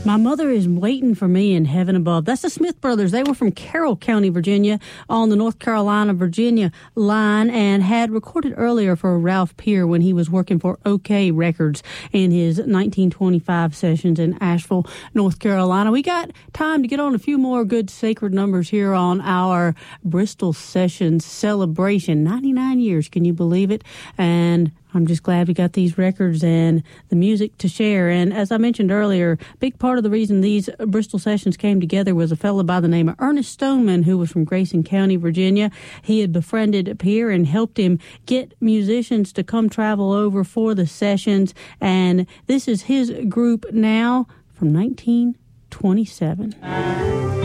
My Mother is Waiting for Me in Heaven Above. That's the Smith Brothers. They were from Carroll County, Virginia, on the North Carolina-Virginia line, and had recorded earlier for Ralph Peer when he was working for OK Records in his 1925 sessions in Asheville, North Carolina. We got time to get on a few more good sacred numbers here on our Bristol Sessions celebration. 99 years, can you believe it? And I'm just glad we got these records and the music to share. And as I mentioned earlier, a big part of the reason these Bristol Sessions came together was a fellow by the name of Ernest Stoneman, who was from Grayson County, Virginia. He had befriended Peer and helped him get musicians to come travel over for the sessions. And this is his group now from 1927.